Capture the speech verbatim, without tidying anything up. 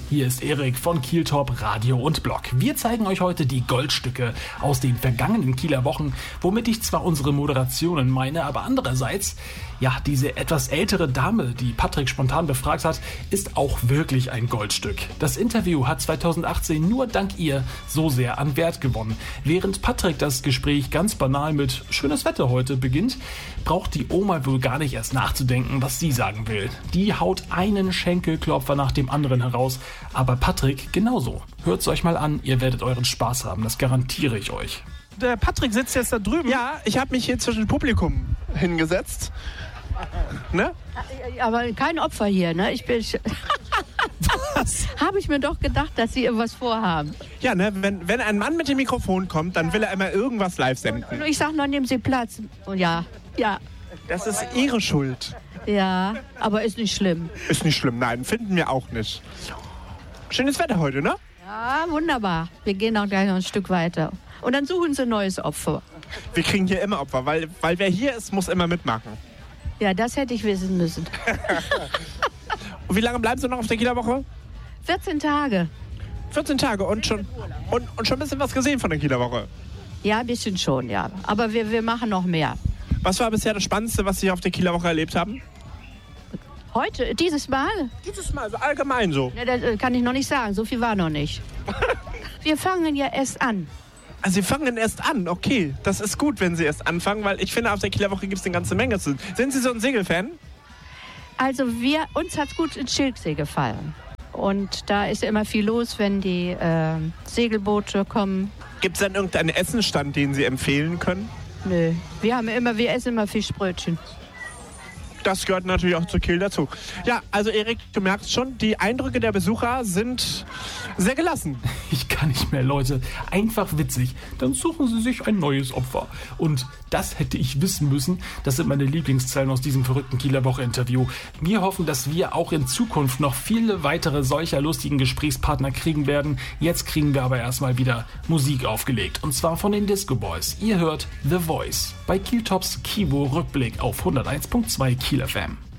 Hier ist Erik von Kieltop Radio und Blog. Wir zeigen euch heute die Goldstücke aus den vergangenen Kieler Wochen, womit ich zwar unsere Moderationen meine, aber andererseits, ja, diese etwas ältere Dame, die Patrick spontan befragt hat, ist auch wirklich ein Goldstück. Das Interview hat zweitausendachtzehn nur dank ihr so sehr an Wert gewonnen. Während Patrick das Gespräch ganz banal mit „Schönes Wetter heute" beginnt, braucht die Oma wohl gar nicht erst nachzudenken, was sie sagen will. Die haut einen Schenkelklopfer nach dem anderen heraus, aber Patrick genauso. Hört's euch mal an, ihr werdet euren Spaß haben, das garantiere ich euch. Der Patrick sitzt jetzt da drüben. Ja, ich habe mich hier zwischen dem Publikum hingesetzt. Ne? Aber kein Opfer hier, ne? Ich bin. Was? Habe ich mir doch gedacht, dass Sie irgendwas vorhaben. Ja, ne? Wenn, wenn ein Mann mit dem Mikrofon kommt, dann will er immer irgendwas live senden. Und ich sag nur, nehmen Sie Platz. Und ja, ja, Das ist Ihre Schuld. ja, aber ist nicht schlimm. Ist nicht schlimm, nein, finden wir auch nicht. Schönes Wetter heute, ne? Ja, wunderbar. Wir gehen auch gleich noch ein Stück weiter. Und dann suchen Sie ein neues Opfer. Wir kriegen hier immer Opfer, weil, weil wer hier ist, muss immer mitmachen. Ja, das hätte ich wissen müssen. Und wie lange bleiben Sie noch auf der Kieler Woche? vierzehn Tage. vierzehn Tage und schon, und, und schon ein bisschen was gesehen von der Kieler Woche. Ja, ein bisschen schon, ja. Aber wir, wir machen noch mehr. Was war bisher das Spannendste, was Sie auf der Kieler Woche erlebt haben? Heute, dieses Mal? Dieses Mal, so allgemein so. Ja, das äh, kann ich noch nicht sagen. So viel war noch nicht. Wir fangen ja erst an. Also Sie fangen erst an, okay. Das ist gut, wenn Sie erst anfangen, weil ich finde, auf der Kieler Woche gibt es eine ganze Menge zu. Sind Sie so ein Segelfan? Also wir, uns hat's gut in Schilksee gefallen. Und da ist ja immer viel los, wenn die äh, Segelboote kommen. Gibt es dann irgendeinen Essenstand, den Sie empfehlen können? Nö, wir haben immer, wir essen immer Fischbrötchen. Das gehört natürlich auch zu Kiel dazu. Ja, also Erik, du merkst schon, die Eindrücke der Besucher sind sehr gelassen. Ich kann nicht mehr, Leute. Einfach witzig. Dann suchen sie sich ein neues Opfer. Und das hätte ich wissen müssen. Das sind meine Lieblingszeilen aus diesem verrückten Kieler Woche-Interview. Wir hoffen, dass wir auch in Zukunft noch viele weitere solcher lustigen Gesprächspartner kriegen werden. Jetzt kriegen wir aber erstmal wieder Musik aufgelegt. Und zwar von den Disco Boys. Ihr hört The Voice bei Kieltops Kivo Rückblick auf hunderteins Komma zwei Kiel F M.